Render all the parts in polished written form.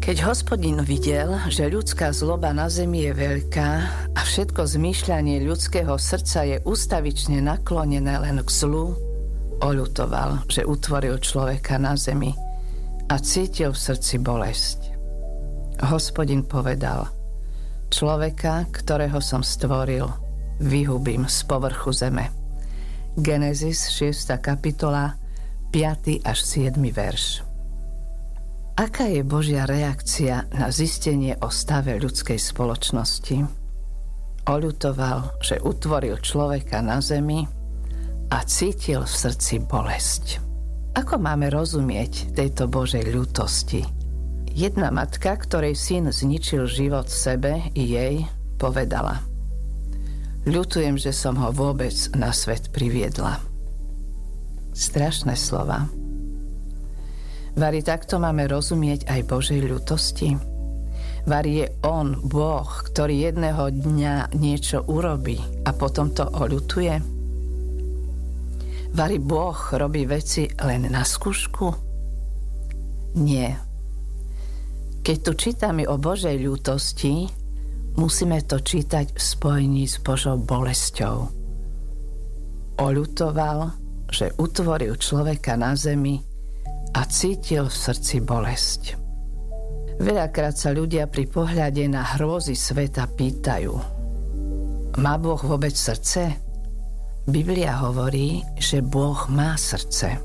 Keď Hospodin videl, že ľudská zloba na zemi je veľká a všetko zmýšľanie ľudského srdca je ustavične naklonené len k zlu, oľutoval, že utvoril človeka na zemi a cítil v srdci bolesť. Hospodin povedal: človeka, ktorého som stvoril, vyhubím z povrchu zeme. Genesis 6. kapitola 5. až 7. verš. Aká je Božia reakcia na zistenie o stave ľudskej spoločnosti? Oľutoval, že utvoril človeka na zemi a cítil v srdci bolesť. Ako máme rozumieť tejto Božej ľútosti? Jedna matka, ktorej syn zničil život sebe i jej, povedala: ľutujem, že som ho vôbec na svet priviedla. Strašné slova. Vari takto máme rozumieť aj Božej ľútosti? Vari je On, Boh, ktorý jedného dňa niečo urobí a potom to oľutuje? Vari Boh robí veci len na skúšku? Nie. Keď tu čítame o Božej ľútosti, musíme to čítať v spojení s Božou bolesťou. Oľutoval, že utvoril človeka na zemi a cítil v srdci bolesť. Veľakrát sa ľudia pri pohľade na hrôzy sveta pýtajú: má Boh vôbec srdce? Biblia hovorí, že Boh má srdce.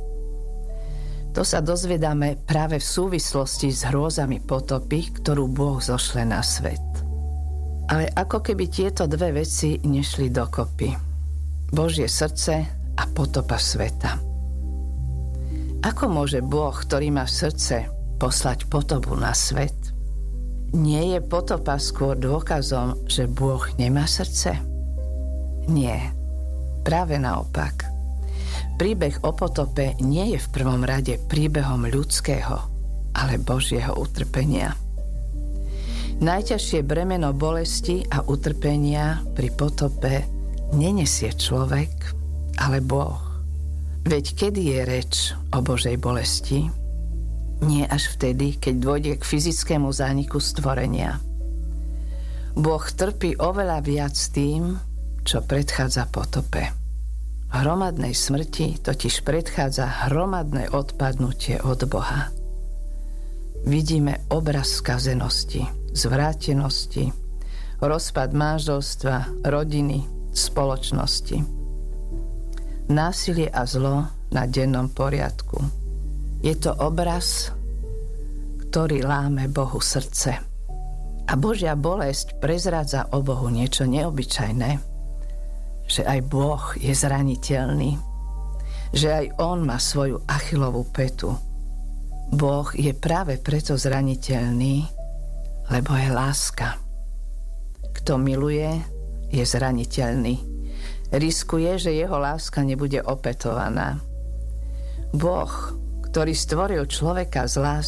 To sa dozvedáme práve v súvislosti s hrôzami potopy, ktorú Boh zošle na svet. Ale ako keby tieto dve veci nešli dokopy. Božie srdce a potopa sveta. Ako môže Boh, ktorý má srdce, poslať potopu na svet? Nie je potopa skôr dôkazom, že Boh nemá srdce? Nie. Práve naopak. Príbeh o potope nie je v prvom rade príbehom ľudského, ale Božieho utrpenia. Najťažšie bremeno bolesti a utrpenia pri potope nenesie človek, ale Boh. Veď kedy je reč o Božej bolesti? Nie až vtedy, keď dôjde k fyzickému zániku stvorenia. Boh trpí oveľa viac tým, čo predchádza potope. Hromadnej smrti totiž predchádza hromadné odpadnutie od Boha. Vidíme obraz skazenosti, zvrátenosti, rozpad manželstva, rodiny, spoločnosti. Násilie a zlo na dennom poriadku. Je to obraz, ktorý láme Bohu srdce. A Božia bolesť prezrádza o Bohu niečo neobyčajné, že aj Boh je zraniteľný, že aj On má svoju Achillovú pätu. Boh je práve preto zraniteľný, lebo je láska. Kto miluje, je zraniteľný. Riskuje, že jeho láska nebude opätovaná. Boh, ktorý stvoril človeka z lásky,